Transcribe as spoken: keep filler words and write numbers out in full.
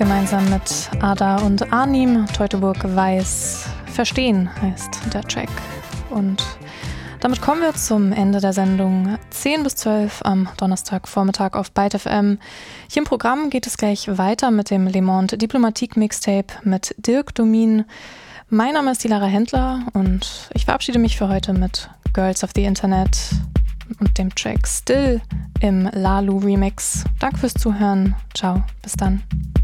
gemeinsam mit Ada und Arnim. Teutoburg Weiß. Verstehen heißt der Track. Und damit kommen wir zum Ende der Sendung. zehn bis zwölf am Donnerstagvormittag auf Byte F M. Hier im Programm geht es gleich weiter mit dem Le Monde Diplomatique Mixtape mit Dirk Domin. Mein Name ist die Lara Händler und ich verabschiede mich für heute mit Girls of the Internet und dem Track Still im Lalu Remix. Danke fürs Zuhören. Ciao, bis dann.